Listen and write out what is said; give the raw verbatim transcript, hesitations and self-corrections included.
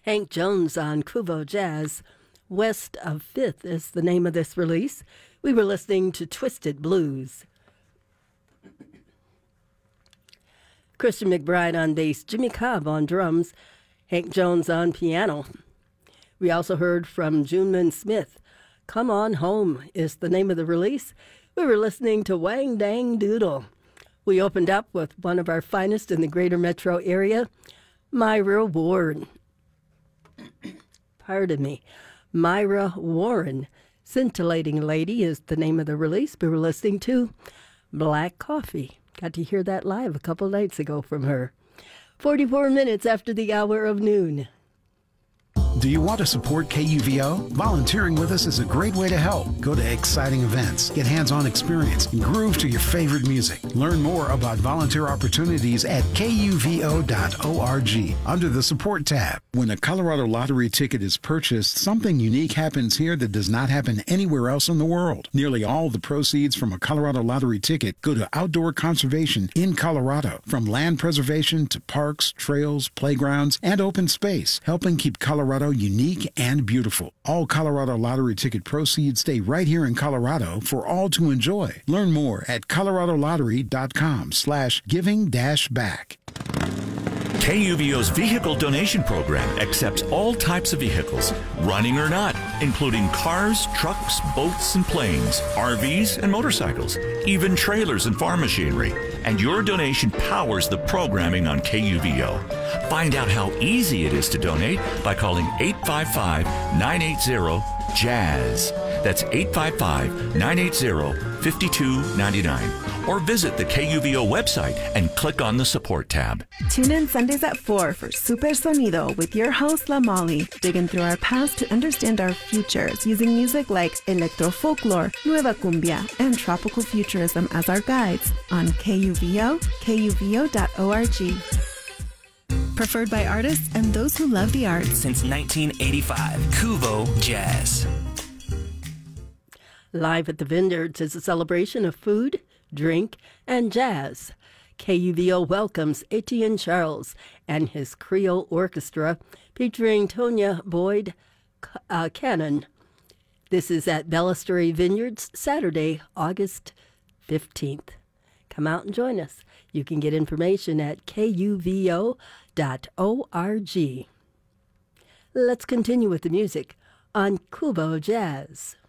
Hank Jones on Kuvo Jazz. West of Fifth is the name of this release. We were listening to Twisted Blues. Christian McBride on bass, Jimmy Cobb on drums, Hank Jones on piano. We also heard from Juneman Smith. Come On Home is the name of the release. We were listening to Wang Dang Doodle. We opened up with one of our finest in the greater metro area, Myra Ward. Pardon me. Myra Warren. Scintillating Lady is the name of the release. We were listening to Black Coffee. Got to hear that live a couple nights ago from her. forty-four minutes after the hour of noon. Do you want to support K U V O? Volunteering with us is a great way to help. Go to exciting events, get hands-on experience, and groove to your favorite music. Learn more about volunteer opportunities at K U V O dot org under the Support tab. When a Colorado Lottery ticket is purchased, something unique happens here that does not happen anywhere else in the world. Nearly all the proceeds from a Colorado Lottery ticket go to outdoor conservation in Colorado, from land preservation to parks, trails, playgrounds, and open space, helping keep Colorado unique and beautiful. All Colorado Lottery ticket proceeds stay right here in Colorado for all to enjoy. Learn more at colorado lottery dot com slash giving dash back. K U V O's vehicle donation program accepts all types of vehicles, running or not, including cars, trucks, boats, and planes, R Vs, and motorcycles, even trailers and farm machinery. And your donation powers the programming on K U V O. Find out how easy it is to donate by calling eight five five, nine eight zero, jazz. That's eight five five, nine eight zero, five two nine nine. Or visit the K U V O website and click on the Support tab. Tune in Sundays at four for Super Sonido with your host, La Molly, digging through our past to understand our futures using music like electro folklore, nueva cumbia, and tropical futurism as our guides on K U V O, K U V O dot org. Preferred by artists and those who love the arts. Since nineteen eighty-five, Kuvo Jazz. Live at the Vineyards is a celebration of food, drink, and jazz. K U V O welcomes Etienne Charles and his Creole Orchestra featuring Tonya Boyd uh, Cannon. This is at Bellistory Vineyards, Saturday, August fifteenth. Come out and join us. You can get information at K U V O dot org. Let's continue with the music on Kuvo Jazz.